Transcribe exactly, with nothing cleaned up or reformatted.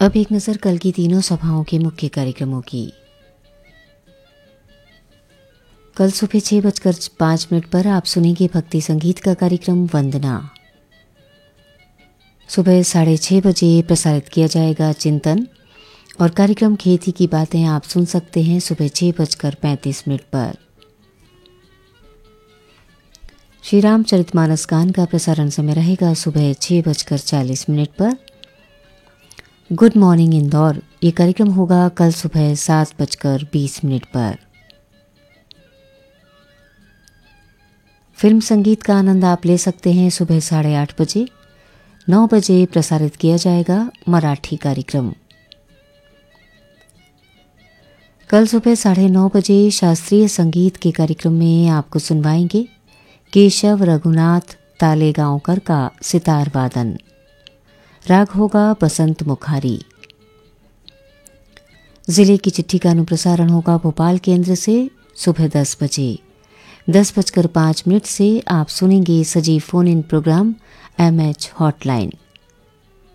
अब एक नज़र कल की तीनों सभाओं के मुख्य कार्यक्रमों की। कल सुबह छह बजकर पाँच मिनट पर आप सुनेंगे भक्ति संगीत का कार्यक्रम वंदना। सुबह साढ़े छः बजे प्रसारित किया जाएगा चिंतन और कार्यक्रम खेती की बातें आप सुन सकते हैं सुबह छः बजकर पैंतीस मिनट पर। श्री रामचरितमानस गान का प्रसारण समय रहेगा सुबह छः बजकर चालीस मिनट पर। गुड मॉर्निंग इंदौर ये कार्यक्रम होगा कल सुबह सात बजकर बीस मिनट पर। फिल्म संगीत का आनंद आप ले सकते हैं सुबह साढ़े आठ बजे। नौ बजे प्रसारित किया जाएगा मराठी कार्यक्रम। कल सुबह साढ़े नौ बजे शास्त्रीय संगीत के कार्यक्रम में आपको सुनवाएंगे केशव रघुनाथ तालेगांवकर का सितार वादन। राग होगा बसंत मुखारी। जिले की चिट्ठी का अनुप्रसारण होगा भोपाल केंद्र से सुबह दस बजे। दस बजकर पाँच मिनट से आप सुनेंगे सजीव phone in programme M H hotline.